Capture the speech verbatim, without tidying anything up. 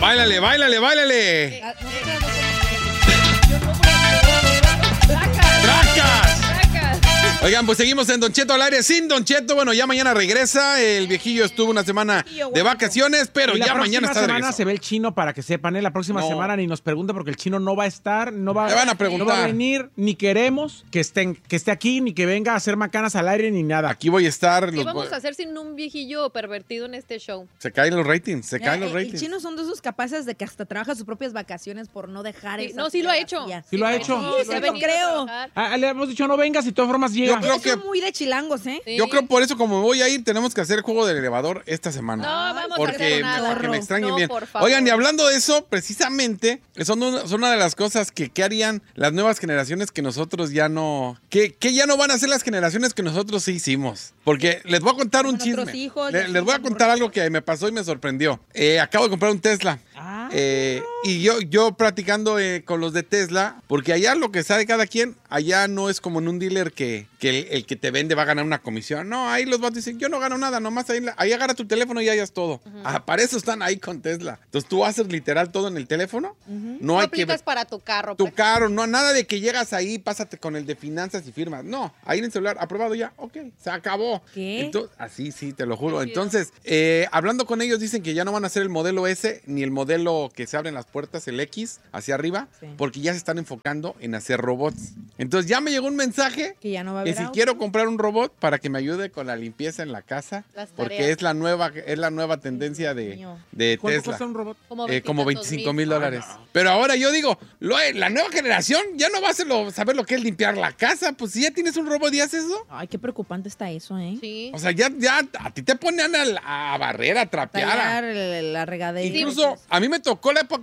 Báilale, báilale, báilale. ¡Tracas! Oigan, pues seguimos en Don Cheto al aire sin Don Cheto. Bueno, ya mañana regresa. El viejillo estuvo una semana de vacaciones, pero ya mañana está de regreso. La próxima semana se ve el chino, para que sepan, ¿eh? La próxima no. semana ni nos pregunta porque el chino no va a estar, no va, Me van a preguntar. no va a venir, ni queremos que, estén, que esté aquí, ni que venga a hacer macanas al aire, ni nada. Aquí voy a estar. ¿Qué los vamos voy... a hacer sin un viejillo pervertido en este show? Se caen los ratings, se caen eh, los ratings. El chino son de esos capaces de que hasta trabaja sus propias vacaciones por no dejar sí, esa No, sí lo ha hecho. Sí, sí lo ha hecho. Sí, sí, lo creo. Ah, le hemos dicho no vengas y de todas formas llega. Yo creo que... muy de chilangos, ¿eh? Sí. Yo creo por eso, como me voy a ir, tenemos que hacer el juego del elevador esta semana. No, vamos porque a hacer nada. Porque me extrañen no, bien. Oigan, y hablando de eso, precisamente, son una, son una de las cosas que, que harían las nuevas generaciones que nosotros ya no... Que, que ya no van a hacer las generaciones que nosotros sí hicimos. Porque les voy a contar un chisme. Hijos, les, les voy a contar algo que me pasó y me sorprendió. Eh, acabo de comprar un Tesla. Ah. Eh, y yo, yo platicando eh, con los de Tesla, porque allá lo que sabe cada quien, allá no es como en un dealer que, que el, el que te vende va a ganar una comisión. No, ahí los vatos dicen, yo no gano nada, nomás ahí, ahí agarra tu teléfono y hayas todo. Uh-huh. Ah, para eso están ahí con Tesla. Entonces tú haces literal todo en el teléfono. Uh-huh. No hay aplicas que, para tu carro. Tu pues. carro, no, nada de que llegas ahí, pásate con el de finanzas y firmas. No, ahí en el celular, aprobado ya, ok, se acabó. ¿Qué? Entonces, así, sí, te lo juro. Entonces, eh, hablando con ellos, dicen que ya no van a hacer el modelo S ni el modelo que se abren las puertas, el X, hacia arriba, sí. porque ya se están enfocando en hacer robots. Entonces ya me llegó un mensaje que, ya no va a que si quiero comprar un robot para que me ayude con la limpieza en la casa, porque es la nueva, es la nueva tendencia de, de ¿Cuánto Tesla. cuesta un robot? Como, eh, como veinticinco mil dólares. Ah, no. Pero ahora yo digo, lo, la nueva generación ya no va a lo, saber lo que es limpiar la casa. Pues si ya tienes un robot y haces eso. Ay, qué preocupante está eso, ¿eh? Sí. O sea, ya, ya a ti te ponen a, a barrer, a trapear. Tallar, a la regadera. Incluso a mí me tocó la época